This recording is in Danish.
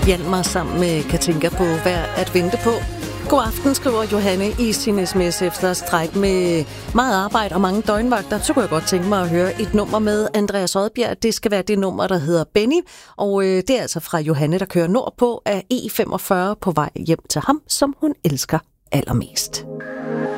Hjalmar sammen med Katinka på Værd at vente på. God aften, skriver Johanne i sin sms efter stræk med meget arbejde og mange døgnvagter. Så kunne jeg godt tænke mig at høre et nummer med Andreas Odbjerg. Det skal være det nummer, der hedder Benny. Og det er altså fra Johanne, der kører nordpå af E45 på vej hjem til ham, som hun elsker allermest.